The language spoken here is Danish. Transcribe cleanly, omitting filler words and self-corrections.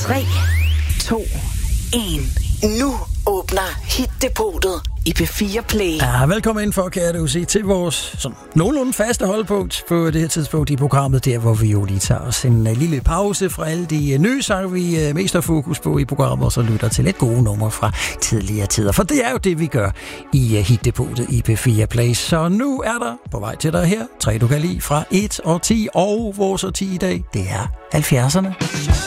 3, 2, 1. Nu åbner Hit-depotet i P4 Play. Ja, velkommen ind for, kan jeg sige, til vores sådan, nogenlunde faste holdpunkt på det her tidspunkt i programmet, der hvor vi jo lige tager os en lille pause fra alle de nye sange, vi mest har fokus på i programmet, og så lytter til lidt gode numre fra tidligere tider. For det er jo det, vi gør i Hit-depotet i P4 Play. Så nu er der på vej til dig her 3, du kan lide fra 1 og 10, og vores 10 i dag, det er 70'erne.